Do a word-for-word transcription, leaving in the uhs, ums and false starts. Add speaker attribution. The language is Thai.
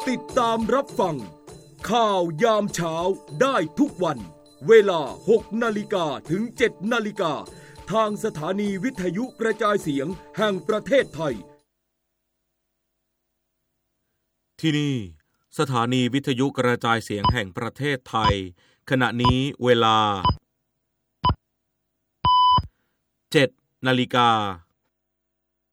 Speaker 1: ติดตามรับฟังข่าวยามเช้าได้ทุกวันเวลา หกนาฬิกา ถึง เจ็ดนาฬิกา ทางสถานีวิทยุกระจายเสียงแห่งประเทศไทย
Speaker 2: ที่นี่สถานีวิทยุกระจายเสียงแห่งประเทศไทยขณะนี้เวลา เจ็ดนาฬิกา